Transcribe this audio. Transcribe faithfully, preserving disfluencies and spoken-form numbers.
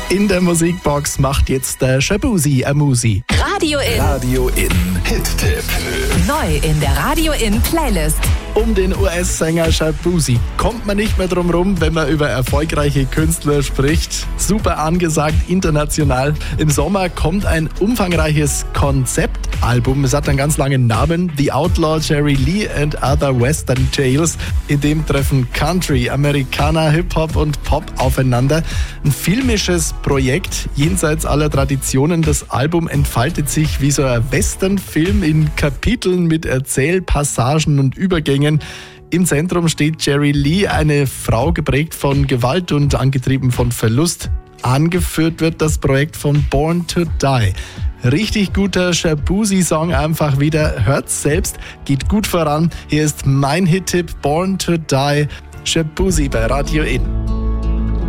In der Musikbox macht jetzt der Shaboozey eine Musi. Radio In. Radio In. Hit-Tipp. Neu in der Radio In Playlist. Um den U S-Sänger Shaboozey kommt man nicht mehr drum rum, wenn man über erfolgreiche Künstler spricht. Super angesagt international. Im Sommer kommt ein umfangreiches Konzeptalbum. Es hat einen ganz langen Namen. The Outlaw Jerry Lee and Other Western Tales. In dem treffen Country, Americana, Hip-Hop und Pop aufeinander. Ein filmisches Projekt jenseits aller Traditionen. Das Album entfaltet sich wie so ein Westernfilm in Kapiteln mit Erzählpassagen und Übergängen. Im Zentrum steht Jerry Lee, eine Frau geprägt von Gewalt und angetrieben von Verlust. Angeführt wird das Projekt von Born to Die. Richtig guter Shaboozey-Song einfach wieder. Hört's selbst, geht gut voran. Hier ist mein Hit-Tipp Born to Die. Shaboozey bei Radio In.